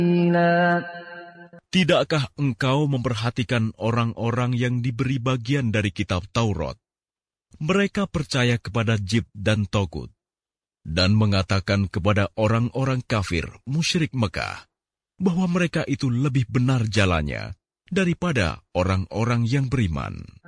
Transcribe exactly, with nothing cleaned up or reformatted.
Tidakkah engkau memperhatikan orang-orang yang diberi bagian dari kitab Taurat? Mereka percaya kepada Jib dan Togut, dan mengatakan kepada orang-orang kafir musyrik Mekah bahwa mereka itu lebih benar jalannya daripada orang-orang yang beriman.